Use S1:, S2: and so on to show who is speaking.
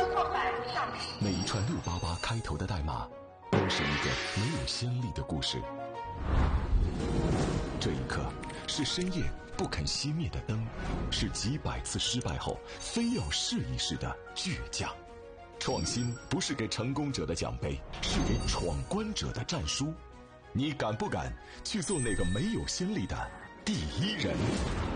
S1: 每一串688开头的代码，都是一个没有先例的故事。这一刻，是深夜不肯熄灭的灯，是几百次失败后非要试一试的倔强。创新不是给成功者的奖杯，是给闯关者的战书。你敢不敢去做那个没有先例的第一人？